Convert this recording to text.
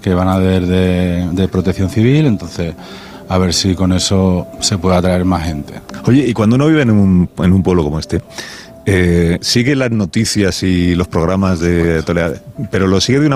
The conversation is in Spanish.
que van a haber de protección civil, entonces a ver si con eso se puede atraer más gente. Oye, y cuando uno vive en un pueblo como este, sigue las noticias y los programas de Toledo, pero lo sigue de una